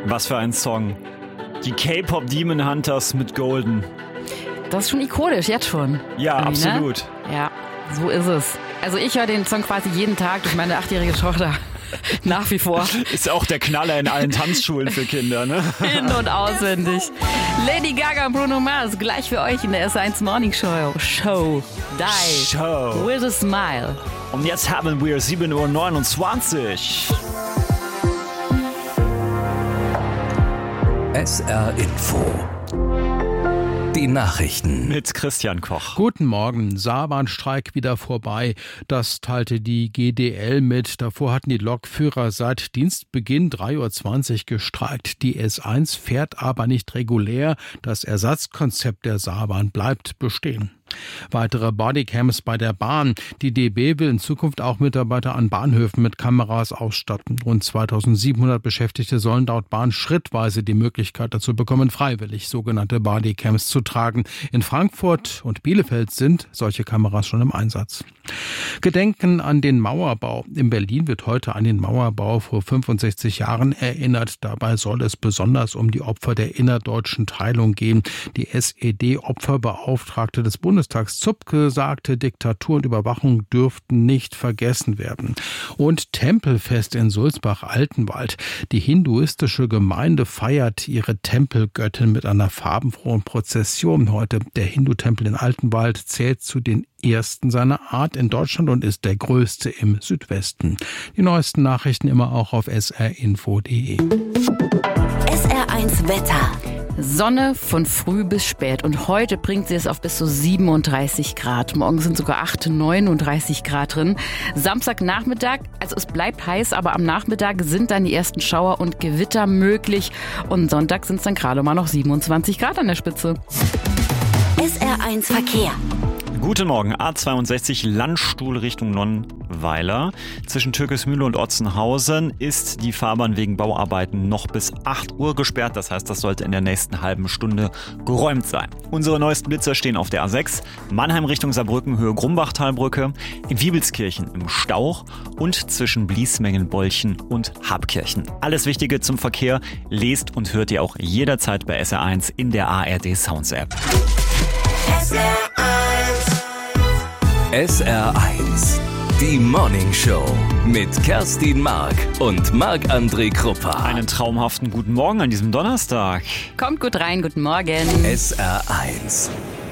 Was für ein Song. Die K-Pop Demon Hunters mit Golden. Das ist schon ikonisch, jetzt schon. Ja, irgendwie, absolut. Ne? Ja, so ist es. Also ich höre den Song quasi jeden Tag durch meine 8-jährige Tochter. Nach wie vor. Ist auch der Knaller in allen Tanzschulen für Kinder, ne? In- und auswendig. Lady Gaga und Bruno Mars, gleich für euch in der S1 Morning Show. Die. With a Smile. Und jetzt haben wir 7:29 Uhr. SR Info. Die Nachrichten. Mit Christian Koch. Guten Morgen. Saarbahnstreik wieder vorbei. Das teilte die GDL mit. Davor hatten die Lokführer seit Dienstbeginn 3:20 Uhr gestreikt. Die S1 fährt aber nicht regulär. Das Ersatzkonzept der Saarbahn bleibt bestehen. Weitere Bodycams bei der Bahn. Die DB will in Zukunft auch Mitarbeiter an Bahnhöfen mit Kameras ausstatten. Rund 2700 Beschäftigte sollen laut Bahn schrittweise die Möglichkeit dazu bekommen, freiwillig sogenannte Bodycams zu tragen. In Frankfurt und Bielefeld sind solche Kameras schon im Einsatz. Gedenken an den Mauerbau. In Berlin wird heute an den Mauerbau vor 65 Jahren erinnert. Dabei soll es besonders um die Opfer der innerdeutschen Teilung gehen. Die SED-Opferbeauftragte des Bundestags Zupke sagte, Diktatur und Überwachung dürften nicht vergessen werden. Und Tempelfest in Sulzbach-Altenwald. Die hinduistische Gemeinde feiert ihre Tempelgöttin mit einer farbenfrohen Prozession heute. Der Hindu-Tempel in Altenwald zählt zu den ersten seiner Art in Deutschland und ist der größte im Südwesten. Die neuesten Nachrichten immer auch auf srinfo.de. SR1 Wetter. Sonne von früh bis spät und heute bringt sie es auf bis zu 37 Grad. Morgen sind sogar 39 Grad drin. Samstagnachmittag, also es bleibt heiß, aber am Nachmittag sind dann die ersten Schauer und Gewitter möglich. Und Sonntag sind es dann gerade mal noch 27 Grad an der Spitze. SR1 Verkehr. Guten Morgen, A62 Landstuhl Richtung Nonnweiler. Zwischen Türkismühle und Otzenhausen ist die Fahrbahn wegen Bauarbeiten noch bis 8 Uhr gesperrt. Das heißt, das sollte in der nächsten halben Stunde geräumt sein. Unsere neuesten Blitzer stehen auf der A6, Mannheim Richtung Saarbrücken, Höhe Grumbachtalbrücke, in Wiebelskirchen im Stauch und zwischen Bliesmengen-Bolchen und Habkirchen. Alles Wichtige zum Verkehr lest und hört ihr auch jederzeit bei SR1 in der ARD Sounds App. SR1, die Morning Show mit Kerstin Mark und Marc-André Kruppa. Einen traumhaften guten Morgen an diesem Donnerstag. Kommt gut rein, guten Morgen. SR1.